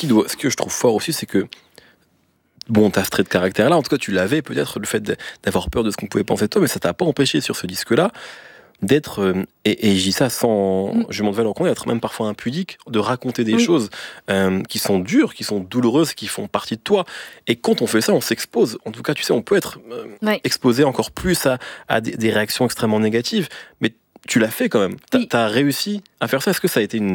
ce que je trouve fort aussi, c'est que bon, t'as ce trait de caractère-là, en tout cas tu l'avais peut-être, le fait d'avoir peur de ce qu'on pouvait penser de toi, mais ça t'a pas empêché sur ce disque-là d'être, et je dis ça sans, je m'en devais l'encontre, d'être même parfois impudique, de raconter des choses qui sont dures, qui sont douloureuses, qui font partie de toi. Et quand on fait ça, on s'expose. En tout cas, tu sais, on peut être exposé encore plus à des réactions extrêmement négatives, mais tu l'as fait quand même. T'as réussi à faire ça. Est-ce que ça a été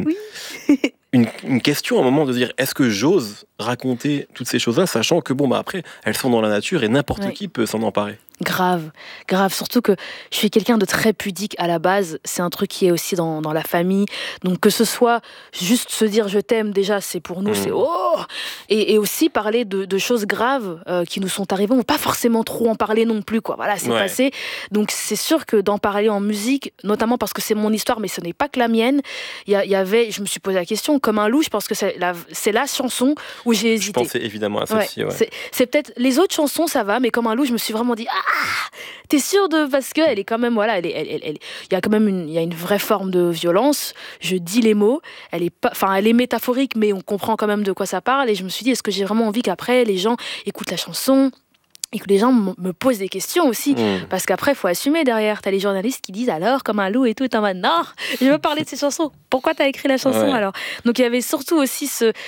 une question à un moment de dire, est-ce que j'ose raconter toutes ces choses-là, sachant que après, elles sont dans la nature et n'importe qui peut s'en emparer? Grave. Surtout que je suis quelqu'un de très pudique à la base. C'est un truc qui est aussi dans la famille. Donc que ce soit juste se dire je t'aime, déjà, c'est pour nous, c'est oh. Et aussi parler de choses graves qui nous sont arrivées. On ne peut pas forcément trop en parler non plus, quoi. Voilà, c'est passé. Donc c'est sûr que d'en parler en musique, notamment parce que c'est mon histoire, mais ce n'est pas que la mienne. Il y avait, je me suis posé la question, Comme un loup, je pense que c'est la chanson où j'ai hésité. Je pensais évidemment à celle-ci. C'est peut-être les autres chansons, ça va, mais Comme un loup, je me suis vraiment dit t'es sûre de, parce que elle est quand même il y a quand même une vraie forme de violence. Je dis les mots, elle est métaphorique, mais on comprend quand même de quoi ça parle. Et je me suis dit, est-ce que j'ai vraiment envie qu'après les gens écoutent la chanson et que les gens me posent des questions aussi, parce qu'après, il faut assumer derrière. T'as les journalistes qui disent alors, Comme un loup et tout, et en mode non, je veux parler de ces chansons. Pourquoi t'as écrit la chanson alors? Donc il y avait surtout aussi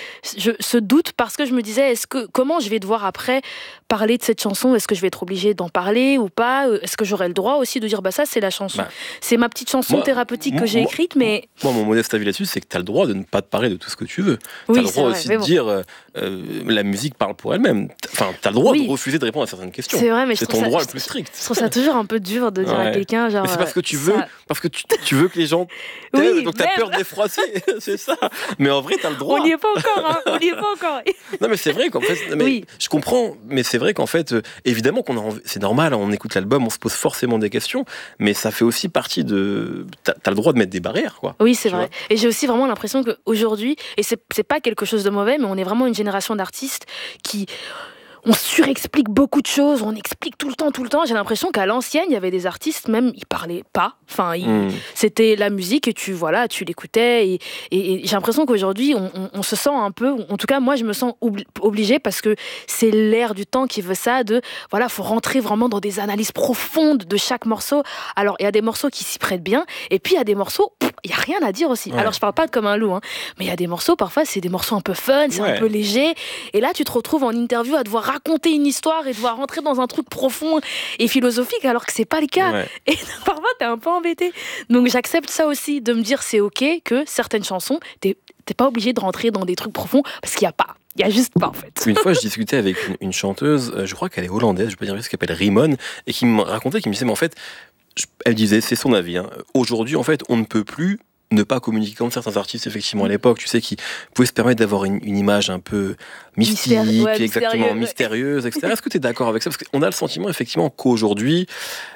ce doute, parce que je me disais, comment je vais devoir après parler de cette chanson? Est-ce que je vais être obligée d'en parler ou pas? Est-ce que j'aurai le droit aussi de dire ça, c'est la chanson, c'est ma petite chanson thérapeutique que j'ai écrite, mais mon modeste avis là-dessus, c'est que t'as le droit de ne pas te parler de tout ce que tu veux. T'as le droit aussi de dire la musique parle pour elle-même. Enfin, t'as le droit de refuser de répondre à certaines questions. C'est vrai, mais c'est ton droit le plus strict. Je trouve ça toujours un peu dur de dire à quelqu'un genre. Mais c'est parce que tu veux, parce que tu veux que les gens t'aiment, donc t'as peur de les froisser, c'est ça. Mais en vrai, t'as le droit. On n'y est pas encore, Non, mais c'est vrai qu'en fait, je comprends, mais c'est vrai qu'en fait, évidemment c'est normal, on écoute l'album, on se pose forcément des questions, mais ça fait aussi partie de. T'as le droit de mettre des barrières, quoi. Oui, c'est vrai. Et j'ai aussi vraiment l'impression qu'aujourd'hui, et c'est pas quelque chose de mauvais, mais on est vraiment une génération d'artistes qui. On surexplique beaucoup de choses, on explique tout le temps. J'ai l'impression qu'à l'ancienne, il y avait des artistes, même, ils parlaient pas. Enfin, c'était la musique et tu l'écoutais. Et j'ai l'impression qu'aujourd'hui, on se sent un peu, en tout cas, moi, je me sens obligée parce que c'est l'ère du temps qui veut ça, faut rentrer vraiment dans des analyses profondes de chaque morceau. Alors, il y a des morceaux qui s'y prêtent bien, et puis il y a des morceaux, il n'y a rien à dire aussi. Ouais. Alors, je parle pas de Comme un loup, mais il y a des morceaux, parfois, c'est des morceaux un peu fun, c'est un peu léger. Et là, tu te retrouves en interview à devoir raconter une histoire et devoir rentrer dans un truc profond et philosophique, alors que c'est pas le cas. Ouais. Et parfois, t'es un peu embêté. Donc, j'accepte ça aussi, de me dire c'est ok que certaines chansons, t'es pas obligé de rentrer dans des trucs profonds parce qu'il y a pas. Il y a juste pas, en fait. Une fois, je discutais avec une chanteuse, je crois qu'elle est hollandaise, je peux dire ce qu'elle s'appelle Rimon, et qui me racontait, qui me disait, mais en fait, elle disait, c'est son avis, aujourd'hui, en fait, on ne peut plus ne pas communiquer comme certains artistes, effectivement, à l'époque, tu sais, qui pouvaient se permettre d'avoir une image un peu mystique, mystérieuse, etc. Est-ce que tu es d'accord avec ça? Parce qu'on a le sentiment, effectivement, qu'aujourd'hui,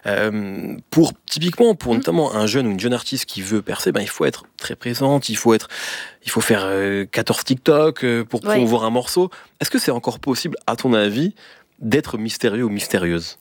typiquement, pour notamment un jeune ou une jeune artiste qui veut percer, il faut être très présente, il faut faire 14 TikTok pour promouvoir un morceau. Est-ce que c'est encore possible, à ton avis, d'être mystérieux ou mystérieuse?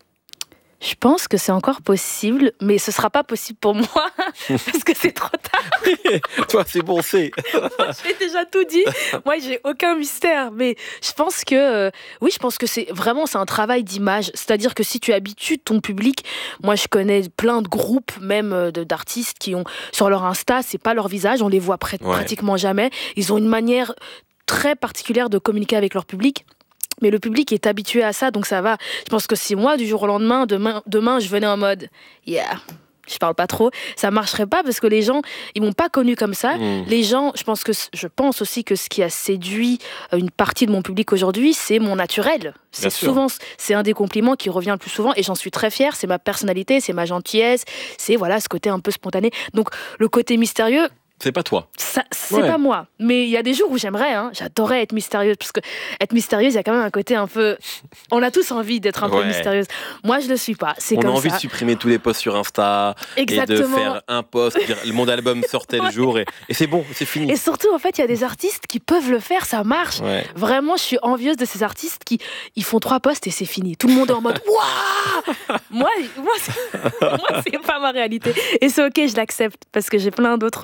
Je pense que c'est encore possible, mais ce sera pas possible pour moi parce que c'est trop tard. Toi, c'est bon, c'est. Moi, j'ai déjà tout dit. Moi, j'ai aucun mystère, mais je pense que c'est un travail d'image. C'est-à-dire que si tu habitues ton public, moi, je connais plein de groupes, même d'artistes qui ont sur leur Insta, c'est pas leur visage, on les voit pratiquement jamais. Ils ont une manière très particulière de communiquer avec leur public. Mais le public est habitué à ça, donc ça va. Je pense que si moi, du jour au lendemain, demain, je venais en mode « yeah », je parle pas trop, ça marcherait pas parce que les gens, ils m'ont pas connu comme ça. Les gens, je pense aussi que ce qui a séduit une partie de mon public aujourd'hui, c'est mon naturel. C'est un des compliments qui revient le plus souvent et j'en suis très fière. C'est ma personnalité, c'est ma gentillesse, c'est ce côté un peu spontané. Donc le côté mystérieux, c'est pas toi. C'est pas moi. Mais il y a des jours où j'adorais être mystérieuse. Parce que être mystérieuse, il y a quand même un côté un peu. On a tous envie d'être un peu mystérieuse. Moi, je le suis pas. On a envie de supprimer tous les posts sur Insta. Exactement. Et de faire un post, dire mon album sort tel jour. Et c'est bon, c'est fini. Et surtout, en fait, il y a des artistes qui peuvent le faire, ça marche. Ouais. Vraiment, je suis envieuse de ces artistes qui ils font 3 posts et c'est fini. Tout le monde est en mode waouh. Moi, c'est pas ma réalité. Et c'est ok, je l'accepte. Parce que j'ai plein d'autres. Voilà.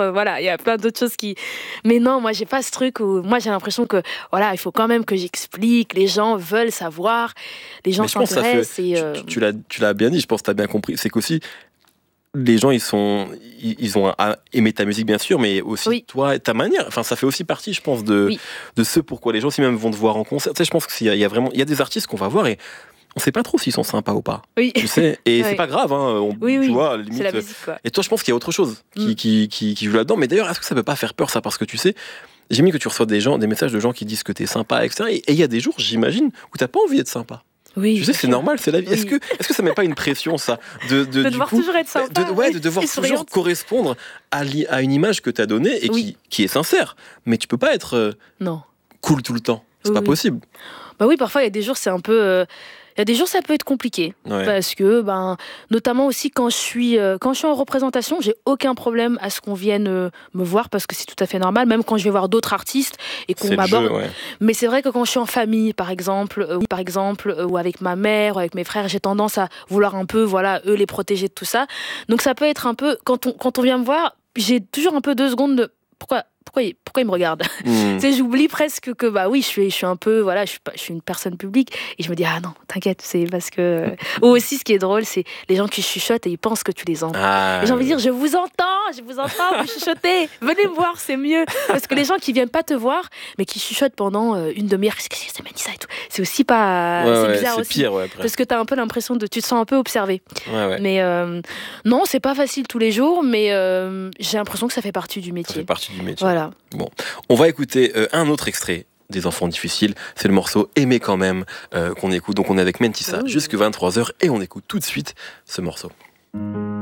y a plein d'autres choses qui. Mais non, moi, j'ai pas ce truc où. Moi, j'ai l'impression que, voilà, il faut quand même que j'explique. Les gens veulent savoir. Les gens s'intéressent. Tu l'as bien dit, je pense que tu as bien compris. C'est qu'aussi, les gens, ils ont aimé ta musique, bien sûr, mais aussi toi, ta manière. Enfin, ça fait aussi partie, je pense, de ce pourquoi les gens, si même vont te voir en concert. Tu sais, je pense qu'il y a des artistes qu'on va voir et on sait pas trop s'ils sont sympas ou pas. Oui. Tu sais, et c'est pas grave, hein. Tu vois, limite. C'est la musique, quoi. Et toi, je pense qu'il y a autre chose qui joue là-dedans. Mais d'ailleurs, est-ce que ça peut pas faire peur, ça? Parce que tu sais, j'ai mis que tu reçois des messages de gens qui disent que t'es sympa, etc. Et il y a des jours, j'imagine, où t'as pas envie d'être sympa. Oui, tu sais, c'est normal, c'est la vie. Oui. Est-ce que ça met pas une pression, ça, de devoir toujours être sympa, de devoir toujours correspondre à une image que t'as donnée et qui est sincère. Mais tu peux pas être cool tout le temps. C'est pas possible. Bah oui, parfois il y a des jours, c'est un peu. Il y a des jours, ça peut être compliqué. Parce que, notamment aussi quand je suis en représentation, j'ai aucun problème à ce qu'on vienne me voir parce que c'est tout à fait normal, même quand je vais voir d'autres artistes et qu'on m'aborde. Mais c'est vrai que quand je suis en famille, par exemple, ou avec ma mère, ou avec mes frères, j'ai tendance à vouloir un peu, eux les protéger de tout ça. Donc ça peut être un peu, quand on vient me voir, j'ai toujours un peu 2 secondes de pourquoi il me regarde. Tu sais, j'oublie presque que je suis un peu je suis une personne publique et je me dis ah non, t'inquiète, c'est parce que ou aussi ce qui est drôle, c'est les gens qui chuchotent et ils pensent que tu les entends. Et j'ai envie de dire je vous entends, vous chuchotez, venez me voir, c'est mieux, parce que les gens qui viennent pas te voir mais qui chuchotent pendant une demi-heure, qu'est-ce que c'est Mélissa et tout, c'est aussi pas c'est bizarre, c'est aussi pire, parce que t'as un peu l'impression tu te sens un peu observé. Mais non, c'est pas facile tous les jours, mais j'ai l'impression que ça fait partie du métier. Ça fait partie du métier. Voilà. Bon, on va écouter un autre extrait des Enfants difficiles. C'est le morceau Aimer quand même qu'on écoute. Donc on est avec Mentissa jusque 23h et on écoute tout de suite ce morceau.